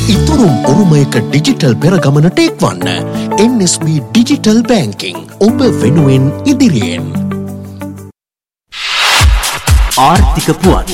ඉතුරුම් උරුමයක digital පෙරගමනට එක්වන්න. NSB digital බැංකිං ඔබ වෙනුවෙන් ඉදිරියෙන්. ආර්ථික පුවත්.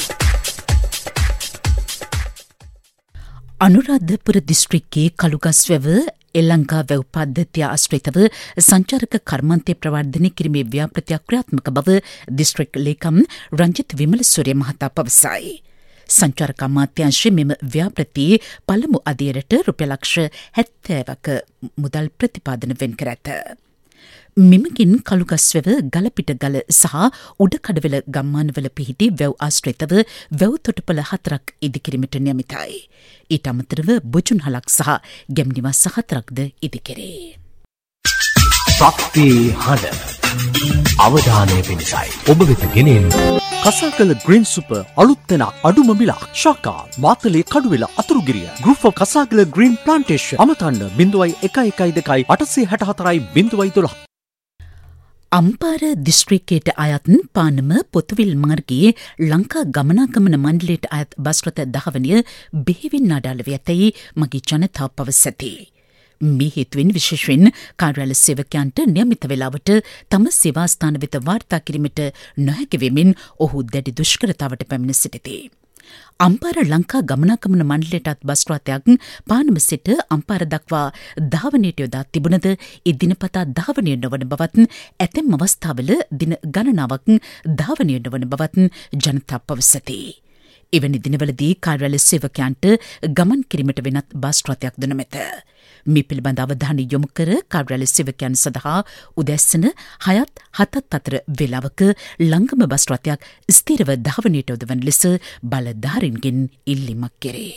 අනුරාධපුර දිස්ත්‍රික්කයේ කළුගස්වැව එල්ලංකා වැව් පද්ධතිය ආශ්‍රිතව සංචාරක කර්මාන්තය ප්‍රවර්ධනය කිරීමේ ව්‍යාපෘතියක් ක්‍රියාත්මක බව දිස්ත්‍රික් ලේකම් රංජිත් විමලසූරිය මහතා පවසයි. සංචාරක අමාත්‍යාංශය මෙම ව්‍යාපෘතියේ පළමු අදියරට රුපියල් ලක්ෂ 70ක මුදල් ප්‍රතිපාදන වෙන් කර ඇත. මෙමගින් කළුගස්වැව ගලපිටගල සහ උඩකඩවල ගම්මානවල පිහිටි වැව් ආශ්‍රිතව වැව් තොටුපළ 4ක් ඉදිකිරීමට නියමිතයි. ඊට අමතරව බොජුන්හලක් සහ ගැම්නිවාස 4ක්ද ඉදිකෙරේ. ශක්තියේ හඬ අවධානය පිණිසයි ඔබ වෙත ගෙනෙන කසාකල ග්‍රීන් සුපර් අලුත් තැනක් අඩුම මිලක් ශාකා Matale Kaduwela Athurugiriya group of කසාකල green plantation අමතන්න 0112 874 012. Ampara දිස්ත්‍රික්කයට අයත් පානම පොතුවිල් මාර්ගයේ ලංකා ගමනාගමන මණ්ඩලයට අයත් බස් රථ 10 බෙහෙවින් අඩාල වී ඇතැයි මගේ ජනතාව පවසති. මේ හේතුවෙන් විශේෂයෙන් කාර්යාල සේවකයන්ට නියමිත වේලාවට තම සේවා ස්ථාන වෙත වාර්තා කිරීමට නොහැකි වෙමින් ඔහු දැඩි දුෂ්කරතාවට පැමිණ සිටිති. අම්පාර ලංකා ගමනාගමන මණ්ඩලයටත් බස් රථයක් පානම සිට අම්පාර දක්වා ධාවනයට යොදා තිබුණද ඒ දිනපතා ධාවනය නොවන බවත් ඇතැම් අවස්ථාවල දින ගණනාවක් ධාවනය නොවන බවත් ජනතාව පවසති. එවැනි දිනවලදී කාර්යාල සේවකයන්ට ගමන් කිරීමට වෙනත් බස් රථයක් ද නොමැත. මේ පිළිබඳ අවධානය යොමු කර කාර්යාල සේවකයන් සඳහා උදැසන 6-7 අතර වේලාවක ළංගම බස් රථයක් ස්ථිරව ධාවනයට යොදවන ලෙස බලධාරීන්ගෙන් ඉල්ලීමක් කෙරේ.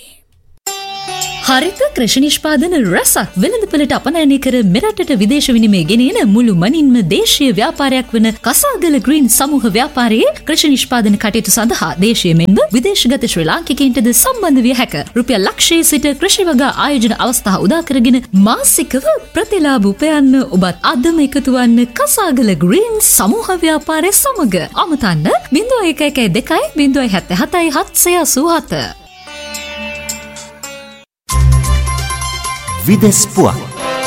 හරිත කෘෂි නිෂ්පාදන රසක් වෙළඳපළට අපනයනය කර මෙරටට විදේශ විනිමය ගෙනෙන මුළු මනින්ම දේශීය ව්‍යාපාරයක් වන කසාගල ග්‍රීන් සමූහ ව්‍යාපාරයේ කෘෂි නිෂ්පාදන කටයුතු සඳහා දේශීය මෙන්ම විදේශගත ශ්‍රී ලාංකිකයින්ටද සම්බන්ධ විය හැක. රුපියල් ලක්ෂයේ සිට කෘෂි වගා ආයෝජන අවස්ථා උදා කරගෙන මාසිකව ප්‍රතිලාභ උපයන්න ඔබත් අදම එකතු වන්න කසාගල ග්‍රීන් සමූහ ව්‍යාපාරය සමග. අමතන්න 0112 077 787. විදෙස් පුවත්.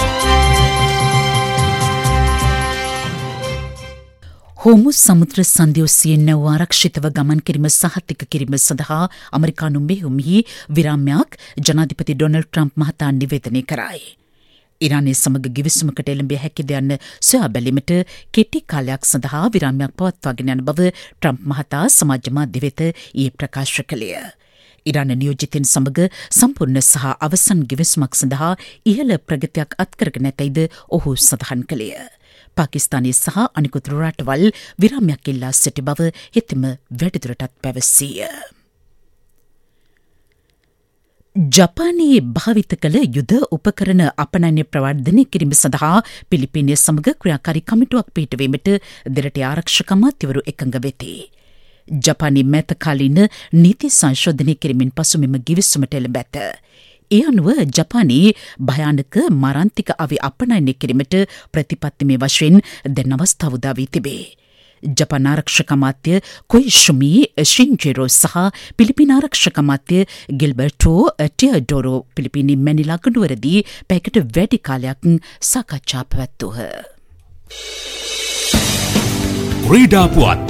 හෝමුස් සමුද්‍ර සන්ධි ඔස්සේ නැව් ආරක්ෂිතව ගමන් කිරීම සහතික කිරීම සඳහා ඇමරිකානු මෙහෙයුමෙහි විරාමයක් ජනාධිපති ඩොනල්ඩ් ට්‍රම්ප් මහතා නිවේදනය කරයි. ඉරානය සමග ගිවිසුමකට එළඹිය හැකිද යන්න සොයා බැලීමට කෙටි කාලයක් සඳහා විරාමයක් පවත්වාගෙන යන බව ට්‍රම්ප් මහතා සමාජ මාධ්‍ය වෙත ඊයේ ප්‍රකාශ කළේය. ඉරාන නියෝජිතයන් සමග සම්පූර්ණ සහ අවසන් ගිවිසුමක් සඳහා ඉහළ ප්‍රගතියක් අත්කරගෙන ඇතැයිද ඔහු සඳහන් කළේය. පාකිස්තානයේ සහ අනිකුත් රටවල් විරාමයක් ඉල්ලා සිටි බව හෙතෙම වැඩිදුරටත් පැවසීය. ජපානයේ භාවිත කළ යුද උපකරණ අපනයනය ප්‍රවර්ධනය කිරීම සඳහා පිලිපීනය සමග ක්‍රියාකාරී කමිටුවක් පිහිටවීමට දෙරට ආරක්ෂක අමාත්‍යවරු එකඟ වෙති. ජපානයේ මෑතකාලීන නීති සංශෝධනය කිරීමෙන් පසු මෙම ගිවිසුමට එළඹ ඇත. ඒ අනුව ජපානයේ භයානක මාරාන්තික අවි අපනයනය කිරීමට ප්‍රතිපත්තිමය වශයෙන් දැන් අවස්ථාව උදා වී තිබේ. ජපාන ආරක්ෂක අමාත්‍ය කොයිෂුමි ශින්ජිරෝ සහ පිලිපීන ආරක්ෂක අමාත්‍ය ගිල්බර්ටෝ ටියඩෝරෝ පිලිපීනයේ මැනිලා ගනුවරදී පැයකට වැඩි කාලයක් සාකච්ඡා පැවැත්වූහ. ක්‍රීඩා පුවත්.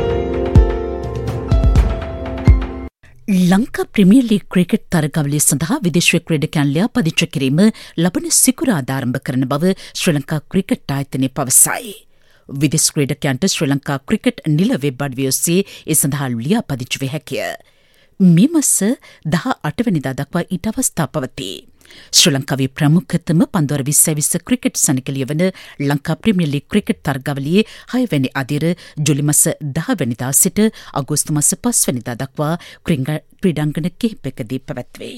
ලංකා ප්‍රීමියර් ලීග් ක්‍රිකට් තරගාවලිය සඳහා විදේශීය ක්‍රීඩකයන් ලියාපදිංචි කිරීම ලබන සිකුරාදා ආරම්භ කරන බව ශ්‍රී ලංකා ක්‍රිකට් ආයතනය පවසයි. විදේශ ක්‍රීඩකයන්ට ශ්‍රී ලංකා ක්‍රිකට් නිල වෙබ් අඩවිය ඔස්සේ ඒ සඳහා ලියාපදිංචි විය හැකිය. මේ මාස 18 වෙනිදා දක්වා ඊට අවස්ථා පවතී. ශ්‍රී ලංකාවේ ප්‍රමුඛතම 5/20 ක්‍රිකට් සනිකලිය වන ලංකා ප්‍රීමියර් ලීග් ක්‍රිකට් තරගාවලියේ 6 වැනි අදියර ජූලි මාස 10 වෙනිදා සිට අගෝස්තු මාස 5 වෙනිදා දක්වා ක්‍රීඩාංගන කිහිපයකදී පැවැත්වේ.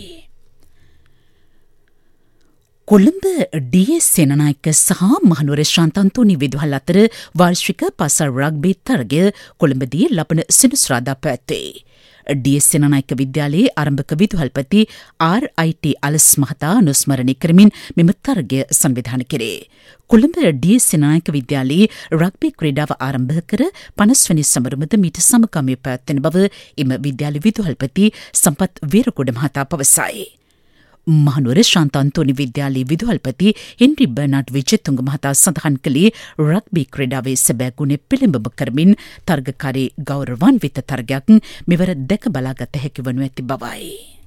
කොළඹ ඩී.එස්. සේනානායක සහ මහනුවර ශාන්තන්තෝනි විදුහල් අතර වාර්ෂික පාසල් රග්බී තරගය කොළඹදී ලබන සෙනසුරාදා පැවැත්වේ. ඩී.එස්. සේනානායක විද්‍යාලයේ ආරම්භක විදුහල්පති ආර්.අයි.ටි. අලස් මහතා අනුස්මරණය කරමින් මෙම තරගය සංවිධානය කෙරේ. කොළඹ ඩී.එස්. සේනානායක විද්‍යාලයේ රග්බී ක්‍රීඩාව ආරම්භ කර 50 වැනි සමරුමද මීට සමගාමීව පැවැත්වෙන බව එම විද්‍යාල විදුහල්පති සම්පත් වීරගොඩ මහතා පවසයි. මහනුවර ශාන්ත අන්තෝනි විද්‍යාලයේ විදුහල්පති හෙන්රි බර්නාඩ් විජේතුංග මහතා සඳහන් කළේ රග්බි ක්‍රීඩාවේ සැබෑ ගුණය පිළිඹ කරමින් තරගකාරී ගෞරවාන්විත තරගයක් මෙවර දැක බලාගත හැකි වනු ඇති බවයි.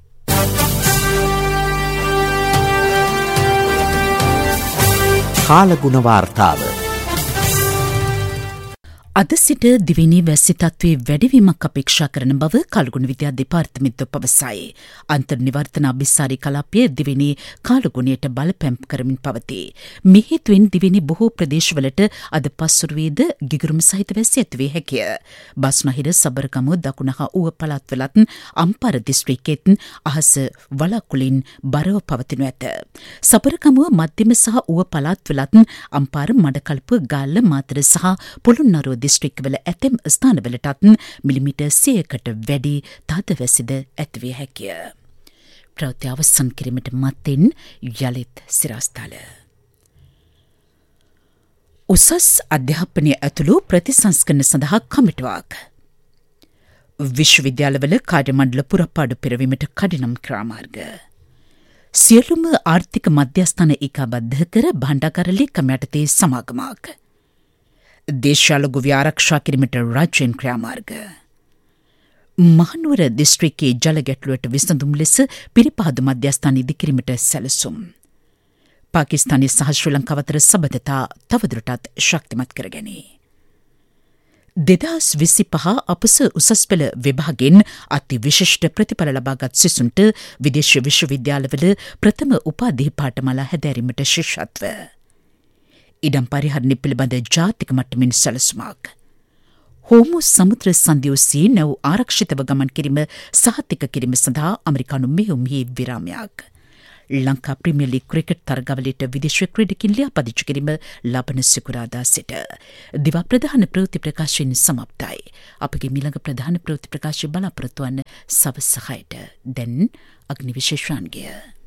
කාලගුණ වාර්තාව අද සිට දිවිනී වැසි තත්ත්වයේ වැඩිවීමක් අපේක්ෂා කරන බව කලගුණ විද්‍යා දෙපාර්තමේන්තුව පවසයි. අන්තර් නිවර්තන අභිසාරී කලාපයේ දිවිනී කාලගුණයට බලපෑම් කරමින් පවතී. මේ හේතුවෙන් දිවිනී බොහෝ ප්‍රදේශවලට අද පස්වරුවේද ගිගුරුම සහිත වැසි ඇතිවිය හැකිය. බස්නාහිර සබරගමුව දකුණ හා ඌව පළාත්වලත් අම්පාර දිස්ත්‍රික්කෙත් අහස වලාකුළින් බරව පවතිනු ඇත. සබරගමුව මධ්‍යම සහ ඌව පළාත්වලත් අම්පාර මඩකල්පුව ගාල්ල මාතර සහ පොළොන්නරුව දිස්ත්‍රික්කවල ඇතැම් ස්ථානවලටත් මිලිමීටර් 100කට වැඩි තද වැසිද ඇතිවිය හැකිය. ප්‍රවෘත්ති අවසන් කිරීමට මත්තෙන් යලිත් සිරස්තල. උසස් අධ්‍යාපනය ඇතුළු ප්‍රතිසංස්කරණ සඳහා කමිටුවක්. විශ්වවිද්‍යාලවල කාර්යමණ්ඩල පුරපාඩු පෙරවීමට කඩිනම් ක්‍රාමාර්ග. සියලුම ආර්ථික මධ්‍යස්ථාන ඒකාබද්ධ කර භාණ්ඩාගාර ලේකම් යටතේ සමාගමක්. දේශාල ගොවි ආරක්ෂා කිරීමට රාජ්‍යයෙන් ක්‍රියාමාර්ග. මහනුවර දිස්ත්‍රික්කයේ ජල ගැටලුවට විසඳුම් ලෙස පිරිපහදු මධ්‍යස්ථාන ඉදිකිරීමට සැලසුම්. පාකිස්තානය සහ ශ්‍රී ලංකාව අතර සබඳතා තවදුරටත් ශක්තිමත් කරගැනේ. 2025 අපස උසස් පෙළ විභාගයෙන් අති විශිෂ්ට ප්‍රතිඵල ලබාගත් සිසුන්ට විදේශ විශ්වවිද්‍යාලවල ප්‍රථම උපාධි පාඨමාලා හැදෑරීමට ශිෂ්‍යත්ව. ඉඩම් පරිහරණය පිළිබඳ ජාතික මට්ටමින් සැලසුමක්. හෝමු සමුද්‍ර සන්ධිය ඔස්සේ නැව් ආරක්ෂිතව ගමන් කිරීම සහතික කිරීම සඳහා අමරිකානු මෙහෙයුම්හි විරාමයක්. ලංකා ප්‍රීමියර් ලීග් ක්‍රිකට් තරගවලට විදේශ ක්‍රීඩකින් ලියාපදිංචි කිරීම ලබන සිකුරාදා සිට. දිවා ප්‍රධාන ප්‍රවෘත්ති ප්‍රකාශයෙන් සමප්තයි. අපගේ මීළඟ ප්‍රධාන ප්‍රවෘත්ති ප්‍රකාශය බලාපොරොත්තු වන සවස් 6ට. දැන් අග්නි විශේෂාංගය.